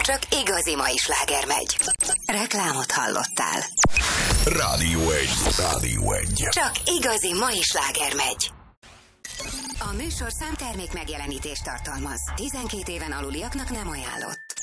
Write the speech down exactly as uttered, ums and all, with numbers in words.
csak igazi mai sláger megy. Reklámot hallottál. Rádió egy. Rádió egy. Csak igazi mai sláger megy. A műsor számtermék megjelenítést tartalmaz. tizenkét éven aluliaknak nem ajánlott.